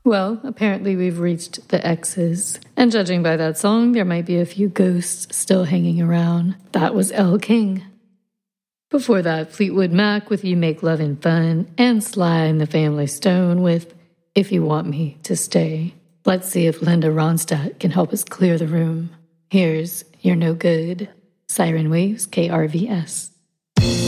Well, apparently we've reached the X's. And judging by that song, there might be a few ghosts still hanging around. That was Elle King. Before that, Fleetwood Mac with You Make Lovin' Fun, and Sly and the Family Stone with If You Want Me to Stay. Let's see if Linda Ronstadt can help us clear the room. Here's You're No Good. Siren Waves, KRVS.